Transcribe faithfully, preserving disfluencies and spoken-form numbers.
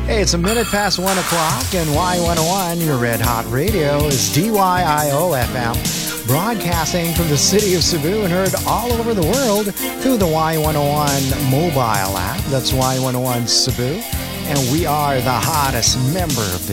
Hey, it's a minute past one o'clock, and Y one oh one, your Red Hot Radio, is D Y I O F M, broadcasting from the city of Cebu and heard all over the world through the Y one oh one mobile app. That's Y one oh one Cebu, and we are the hottest member of the